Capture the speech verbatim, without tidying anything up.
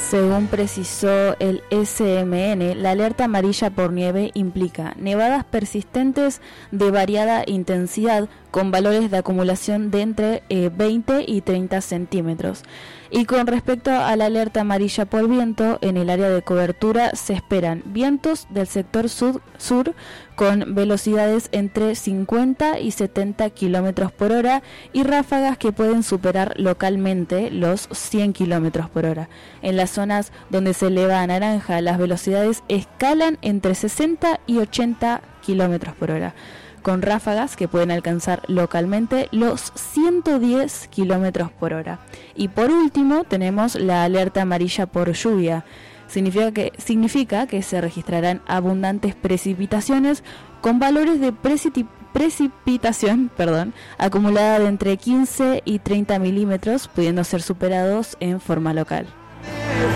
Según precisó el S M N, la alerta amarilla por nieve implica nevadas persistentes de variada intensidad con valores de acumulación de entre eh, veinte y treinta centímetros. Y con respecto a la alerta amarilla por viento, en el área de cobertura se esperan vientos del sector sur, sur con velocidades entre cincuenta y setenta kilómetros por hora y ráfagas que pueden superar localmente los cien kilómetros por hora. En las zonas donde se eleva a naranja, las velocidades escalan entre sesenta y ochenta kilómetros por hora, con ráfagas que pueden alcanzar localmente los ciento diez kilómetros por hora. Y por último tenemos la alerta amarilla por lluvia. Significa que, significa que se registrarán abundantes precipitaciones con valores de precipitación precipitación, perdón, acumulada de entre quince y treinta milímetros, pudiendo ser superados en forma local.